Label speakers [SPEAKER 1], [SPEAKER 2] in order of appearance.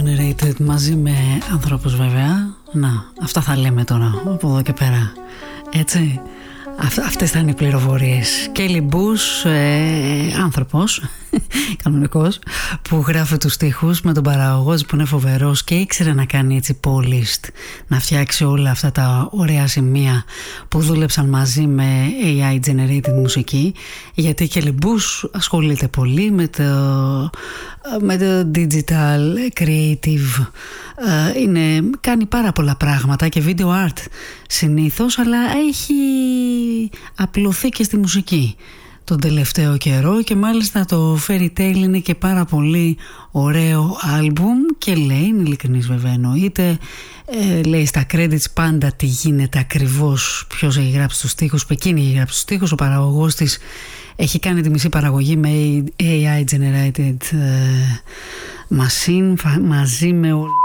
[SPEAKER 1] Generated μαζί με ανθρώπους βέβαια. Να, αυτά θα λέμε τώρα από εδώ και πέρα. Έτσι. Αυτές θα είναι οι πληροφορίες. Kelly Bush, άνθρωπος κανονικός, που γράφει τους στίχους με τον παραγωγό που είναι φοβερός και ήξερε να κάνει έτσι polished, να φτιάξει όλα αυτά τα ωραία σημεία που δούλεψαν μαζί με AI generated μουσική, γιατί η Kelly Bush ασχολείται πολύ με το digital creative, κάνει πάρα πολλά πράγματα και video art συνήθως, αλλά έχει απλωθεί και στη μουσική τον τελευταίο καιρό και μάλιστα το Fairy Tale είναι και πάρα πολύ ωραίο άλμπουμ και λέει, είναι ειλικρινής βέβαια εννοείται, λέει στα credits πάντα τι γίνεται ακριβώς, ποιος έχει γράψει τους στίχους, που εκείνη έχει γράψει τους στίχους, ο παραγωγός της έχει κάνει τη μισή παραγωγή με AI generated machine μαζί με